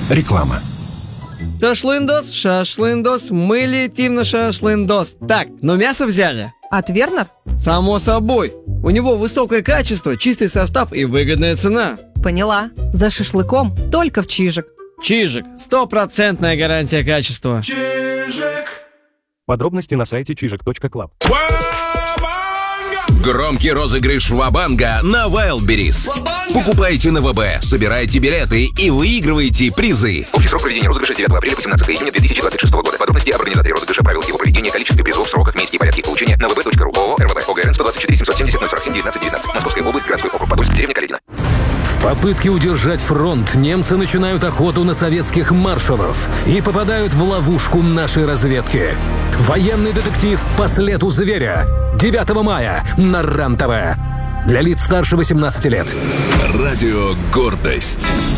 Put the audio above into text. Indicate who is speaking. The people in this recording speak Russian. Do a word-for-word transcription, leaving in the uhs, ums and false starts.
Speaker 1: Реклама.
Speaker 2: Шашлындос, шашлындос, мы летим на шашлындос. Так, но мясо взяли?
Speaker 3: От Вернер?
Speaker 2: Само собой. У него высокое качество, чистый состав и выгодная цена.
Speaker 3: Поняла. За шашлыком только в Чижик.
Speaker 2: Чижик. Стопроцентная гарантия качества.
Speaker 1: Чижик.
Speaker 4: Подробности на сайте чижик точка клаб.
Speaker 5: Громкий розыгрыш Ва-банга на Wildberries. Покупайте на ВБ, собирайте билеты и выигрывайте призы.
Speaker 6: Общий срок проведения розыгрыша с девятого апреля по семнадцатое июня две тысячи двадцать шестого года. Подробности об организаторе розыгрыша, правилах его проведения, количестве призов, сроках, месте и порядке их получения на вэ бэ точка ру. ООО РВБ. ОГРН сто двадцать четыре семьсот семьдесят ноль сорок семь девятнадцать девятнадцать. Московская область, городской округ Подольск, деревня Каледино.
Speaker 7: В попытке удержать фронт немцы начинают охоту на советских маршалов и попадают в ловушку нашей разведки. Военный детектив «По следу зверя» девятого мая на РЕН-ТВ. Для лиц старше восемнадцати лет.
Speaker 5: Радио «Гордость».